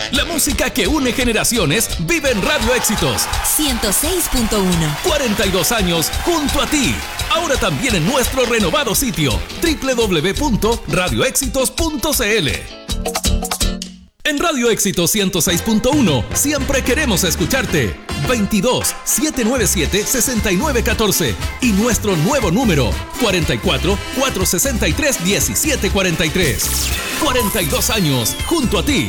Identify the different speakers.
Speaker 1: La música que une generaciones vive en Radio Éxitos
Speaker 2: 106.1.
Speaker 1: 42 años junto a ti. Ahora también en nuestro renovado sitio www.radioéxitos.cl. En Radio Éxitos 106.1 siempre queremos escucharte. 22 797 6914 y nuestro nuevo número 44 463 1743. 42 años junto a ti.